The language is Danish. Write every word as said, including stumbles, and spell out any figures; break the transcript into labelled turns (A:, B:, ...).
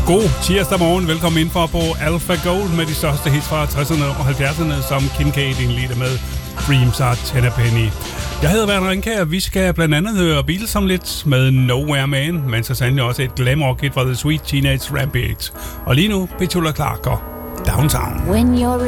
A: God tirsdag morgen. Velkommen ind for på Alpha Gold med de største hits fra tresserne og halvfjerdserne, som Kincaid indledte med Dreams Are Tenpenny. Jeg hedder Werner Ringkær, og vi skal blandt andet høre Beatles om lidt med Nowhere Man, men så sandelig også et glamour-hit fra The Sweet Teenage Rampage. Og lige nu, Petula Clark og Downtown.
B: When you're